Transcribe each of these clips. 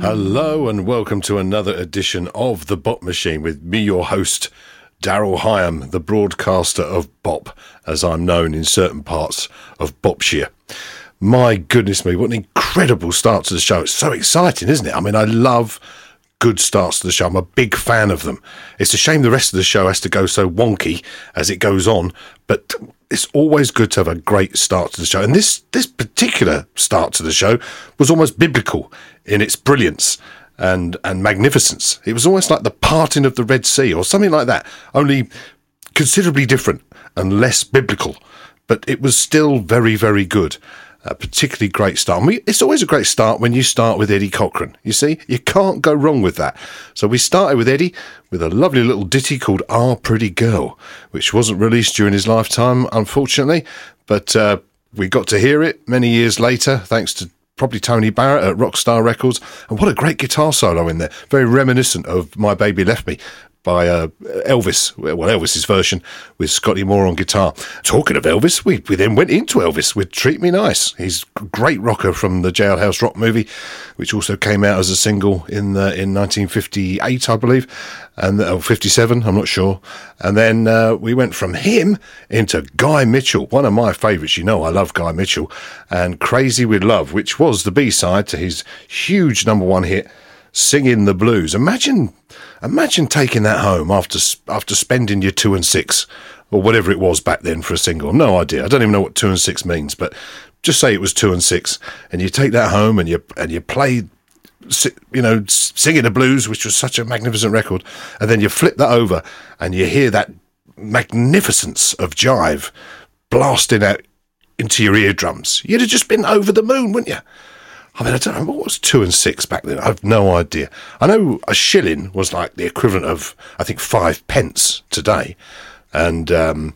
Hello and welcome to another edition of The Bop Machine with me, your host, Daryl Hyam, the broadcaster of Bop, as I'm known in certain parts of Bopshire. My goodness me, what an incredible start to the show. It's so exciting, isn't it? I mean, I love good starts to the show. I'm a big fan of them. It's a shame the rest of the show has to go so wonky as it goes on, but it's always good to have a great start to the show. And this particular start to the show was almost biblical in its brilliance and magnificence. It was almost like the parting of the Red Sea or something like that, only considerably different and less biblical. But it was still very, very good. A particularly great start. It's always a great start when you start with Eddie Cochran. You see, you can't go wrong with that. So we started with Eddie with a lovely little ditty called Our Pretty Girl, which wasn't released during his lifetime, unfortunately, but we got to hear it many years later, thanks to probably Tony Barrett at Rockstar Records. And what a great guitar solo in there. Very reminiscent of My Baby Left Me by Elvis, well, Elvis's version with Scotty Moore on guitar. Talking of Elvis, we then went into Elvis with Treat Me Nice. He's a great rocker from the Jailhouse Rock movie, which also came out as a single in 1958, I believe, and 57, I'm not sure. And then we went from him into Guy Mitchell, one of my favourites. You know I love Guy Mitchell, and Crazy With Love, which was the B-side to his huge number one hit, Singing the Blues. Imagine taking that home after spending your 2 and 6 or whatever it was back then for a single. No idea. I don't even know what 2 and 6 means, but just say it was 2 and 6, and you take that home and you play, you know, Singing the Blues, which was such a magnificent record, and then you flip that over and you hear that magnificence of jive blasting out into your eardrums. You'd have just been over the moon, wouldn't you? I mean, I don't know, what was 2 and 6 back then? I have no idea. I know a shilling was like the equivalent of, I think, 5 pence today. And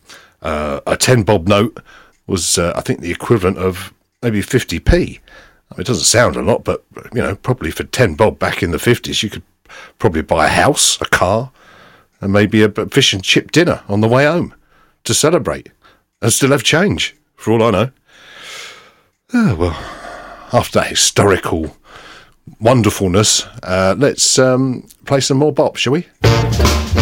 a 10 bob note was, I think, the equivalent of maybe 50p. I mean, it doesn't sound a lot, but, you know, probably for 10 bob back in the 50s, you could probably buy a house, a car, and maybe a fish and chip dinner on the way home to celebrate and still have change, for all I know. Oh, well, after that historical wonderfulness, let's play some more bop, shall we?